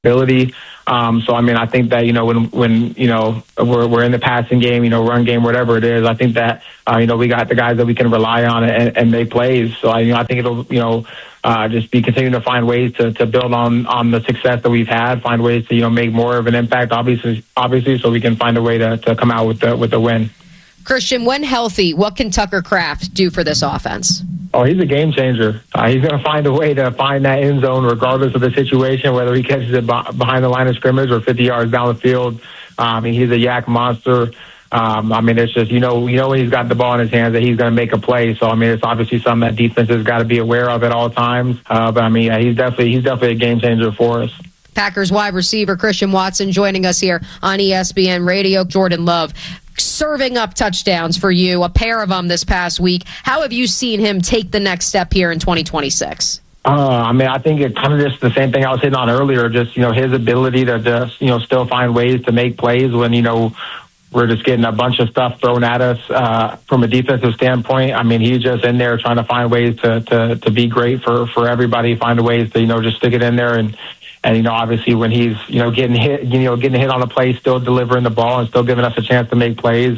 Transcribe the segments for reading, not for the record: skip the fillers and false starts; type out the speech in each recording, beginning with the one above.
ability. So, I mean, I think that, when we're in the passing game, run game, whatever it is, I think that, we got the guys that we can rely on and make plays. So, I think it'll, just be continuing to find ways to build on the success that we've had, find ways to, make more of an impact, obviously, so we can find a way to come out with the win. Christian, when healthy, what can Tucker Kraft do for this offense? Oh, he's a game changer. He's going to find a way to find that end zone regardless of the situation, whether he catches it behind the line of scrimmage or 50 yards down the field. He's a yak monster. It's just, when he's got the ball in his hands that he's going to make a play. So, it's obviously something that defense has got to be aware of at all times. He's definitely a game changer for us. Packers wide receiver Christian Watson joining us here on ESPN Radio. Jordan Love serving up touchdowns for you, a pair of them this past week. How have you seen him take the next step here in 2026? I think it's kind of just the same thing I was hitting on earlier, just, his ability to just, still find ways to make plays when, we're just getting a bunch of stuff thrown at us from a defensive standpoint. He's just in there trying to find ways to be great for everybody, find ways to, just stick it in there. And obviously when he's, getting hit on a play, still delivering the ball and still giving us a chance to make plays.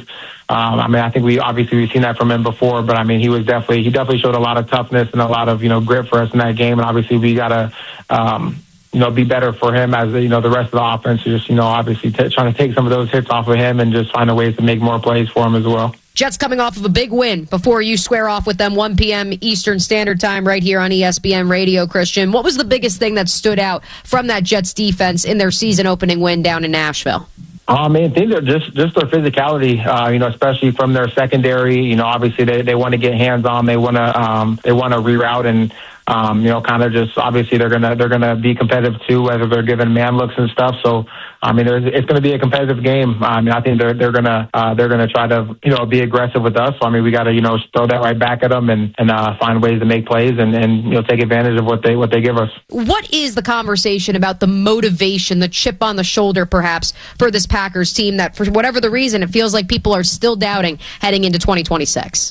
I think we've seen that from him before, but he definitely showed a lot of toughness and a lot of, grit for us in that game. And obviously we got to, be better for him as, the rest of the offense. Just, obviously trying to take some of those hits off of him and just find a ways to make more plays for him as well. Jets coming off of a big win before you square off with them 1 p.m. Eastern Standard Time right here on ESPN Radio, Christian. What was the biggest thing that stood out from that Jets defense in their season opening win down in Nashville? Things are just their physicality, especially from their secondary. Obviously they want to get hands on. They want to reroute and, kind of just obviously they're gonna be competitive too, whether they're giving man looks and stuff. So, it's going to be a competitive game. I think they're gonna try to be aggressive with us. So, we got to throw that right back at them and find ways to make plays and take advantage of what they give us. What is the conversation about the motivation, the chip on the shoulder, perhaps, for this Packers team that, for whatever the reason, it feels like people are still doubting heading into 2026?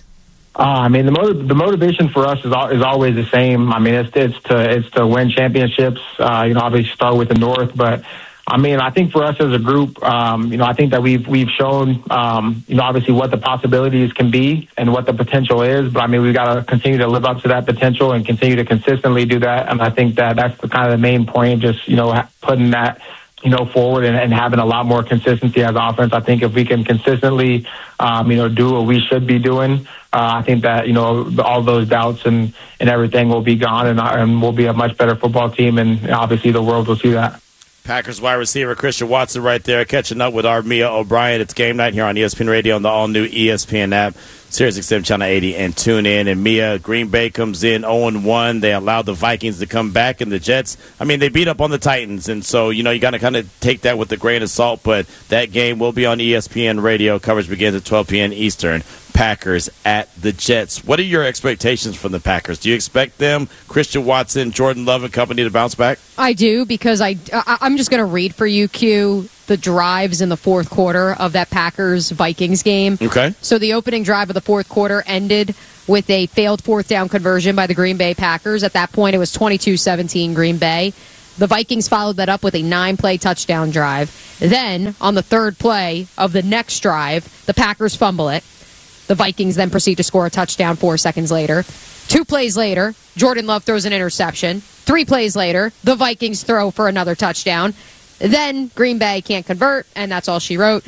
The motivation for us is always the same. It's to win championships. Obviously start with the North, but I think for us as a group, I think that we've shown, obviously what the possibilities can be and what the potential is. But we've got to continue to live up to that potential and continue to consistently do that. And I think that that's the kind of the main point, just putting that forward and having a lot more consistency as offense. I think if we can consistently, do what we should be doing, I think that, all those doubts and everything will be gone and we'll be a much better football team. And obviously the world will see that. Packers wide receiver Christian Watson right there, catching up with our Mia O'Brien. It's game night here on ESPN Radio on the all-new ESPN app, SiriusXM Channel 80, and tune in. And Mia, Green Bay comes in 0-1. They allowed the Vikings to come back, and the Jets, they beat up on the Titans. And so, you got to kind of take that with a grain of salt, but that game will be on ESPN Radio. Coverage begins at 12 p.m. Eastern. Packers at the Jets. What are your expectations from the Packers? Do you expect them, Christian Watson, Jordan Love and company, to bounce back? I do, because I'm just going to read for you, Q, the drives in the fourth quarter of that Packers-Vikings game. Okay. So the opening drive of the fourth quarter ended with a failed fourth down conversion by the Green Bay Packers. At that point, it was 22-17 Green Bay. The Vikings followed that up with a 9-play touchdown drive. Then, on the third play of the next drive, the Packers fumble it. The Vikings then proceed to score a touchdown 4 seconds later. 2 plays later, Jordan Love throws an interception. 3 plays later, the Vikings throw for another touchdown. Then Green Bay can't convert, and that's all she wrote.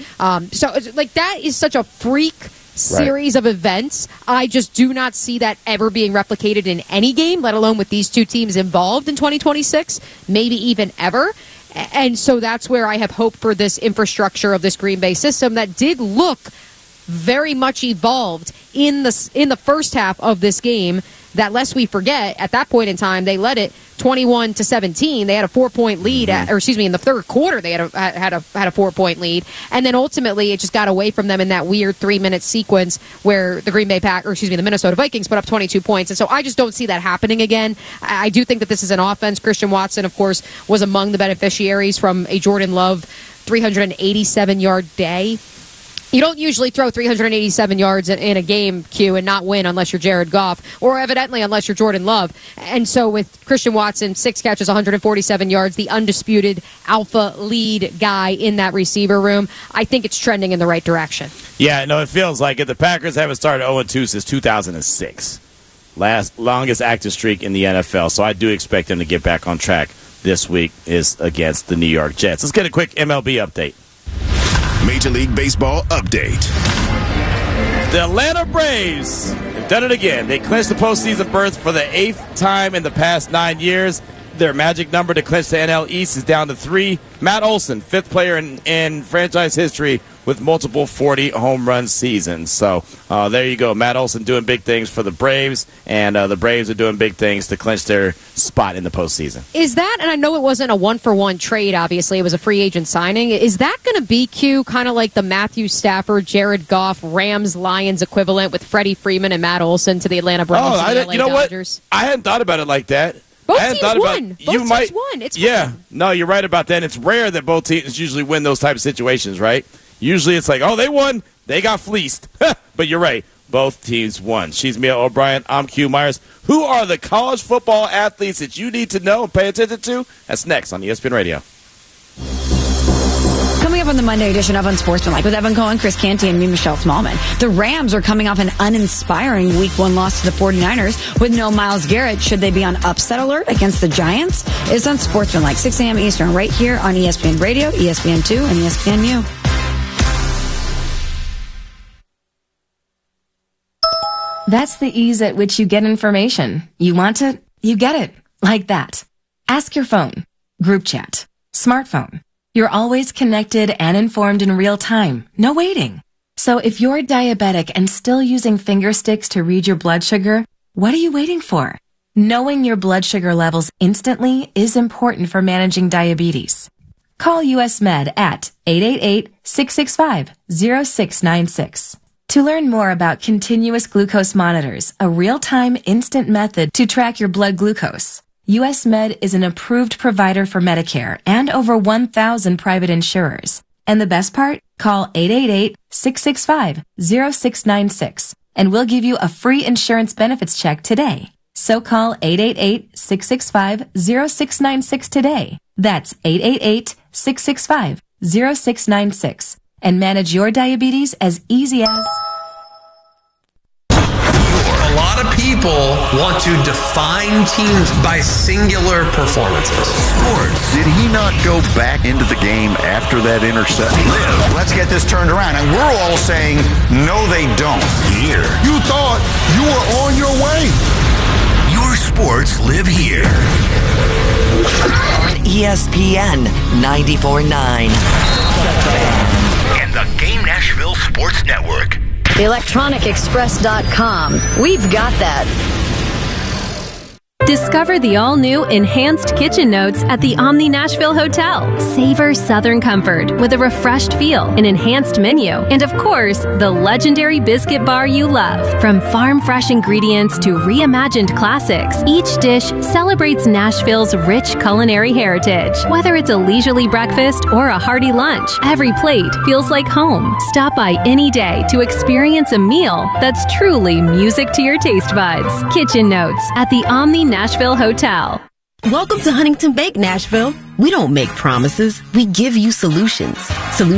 That is such a freak series of events. I just do not see that ever being replicated in any game, let alone with these two teams involved in 2026, maybe even ever. And so that's where I have hope for this infrastructure of this Green Bay system that did look very much evolved in the first half of this game, that lest we forget, at that point in time, they led it 21-17. They had a 4-point lead, in the third quarter, they had a 4-point lead. And then ultimately, it just got away from them in that weird 3-minute sequence where the the Minnesota Vikings put up 22 points. And so I just don't see that happening again. I do think that this is an offense. Christian Watson, of course, was among the beneficiaries from a Jordan Love 387-yard day. You don't usually throw 387 yards in a game, Q, and not win unless you're Jared Goff, or evidently unless you're Jordan Love. And so with Christian Watson, 6 catches, 147 yards, the undisputed alpha lead guy in that receiver room, I think it's trending in the right direction. Yeah, no, it feels like it. The Packers haven't started 0-2 since 2006. Longest active streak in the NFL, so I do expect them to get back on track this week is against the New York Jets. Let's get a quick MLB update. Major League Baseball update. The Atlanta Braves have done it again. They clinched the postseason berth for the 8th time in the past 9 years. Their magic number to clinch the NL East is down to 3. Matt Olson, 5th player in franchise history with multiple 40 home run seasons. So there you go. Matt Olson doing big things for the Braves, and the Braves are doing big things to clinch their spot in the postseason. Is that, and I know it wasn't a one-for-one trade, obviously. It was a free agent signing. Is that going to be, Q, kind of like the Matthew Stafford, Jared Goff, Rams-Lions equivalent with Freddie Freeman and Matt Olson to the Atlanta Braves and the LA you know Dodgers? What? I hadn't thought about it like that. Both teams won. Both teams won. It's fun. No, you're right about that. It's rare that both teams usually win those type of situations, right? Usually it's like, oh, they won. They got fleeced. But you're right. Both teams won. She's Mia O'Brien. I'm Q Myers. Who are the college football athletes that you need to know and pay attention to? That's next on ESPN Radio. Coming up on the Monday edition of Unsportsmanlike with Evan Cohen, Chris Canty, and me, Michelle Smallman. The Rams are coming off an uninspiring Week 1 loss to the 49ers with no Myles Garrett. Should they be on upset alert against the Giants? It's Unsportsmanlike, 6 a.m. Eastern, right here on ESPN Radio, ESPN2, and ESPNU. That's the ease at which you get information. You want it, you get it. Like that. Ask your phone. Group chat. Smartphone. You're always connected and informed in real time. No waiting. So if you're diabetic and still using finger sticks to read your blood sugar, what are you waiting for? Knowing your blood sugar levels instantly is important for managing diabetes. Call US Med at 888-665-0696. To learn more about continuous glucose monitors, a real-time instant method to track your blood glucose, US Med is an approved provider for Medicare and over 1,000 private insurers. And the best part? Call 888-665-0696 and we'll give you a free insurance benefits check today. So call 888-665-0696 today. That's 888-665-0696 and manage your diabetes as easy as... A lot of people want to define teams by singular performances. Sports. Did he not go back into the game after that interception? Let's get this turned around. And we're all saying, no, they don't. Here. You thought you were on your way. Your sports live here. On ESPN 94.9. And the Game Nashville Sports Network. ElectronicExpress.com. We've got that. Discover the all-new Enhanced Kitchen Notes at the Omni Nashville Hotel. Savor Southern comfort with a refreshed feel, an enhanced menu, and of course, the legendary biscuit bar you love. From farm-fresh ingredients to reimagined classics, each dish celebrates Nashville's rich culinary heritage. Whether it's a leisurely breakfast or a hearty lunch, every plate feels like home. Stop by any day to experience a meal that's truly music to your taste buds. Kitchen Notes at the Omni Nashville Hotel. Welcome to Huntington Bank, Nashville. We don't make promises. We give you solutions.